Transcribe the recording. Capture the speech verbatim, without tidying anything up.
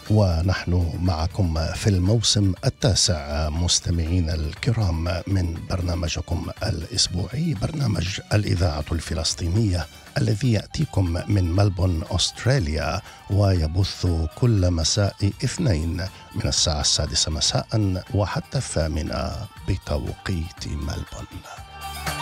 ونحن معكم في الموسم التاسع مستمعين الكرام من برنامجكم الأسبوعي، برنامج الإذاعة الفلسطينية الذي يأتيكم من ملبورن أستراليا ويبث كل مساء اثنين من الساعة السادسة مساء وحتى الثامنة بتوقيت ملبورن.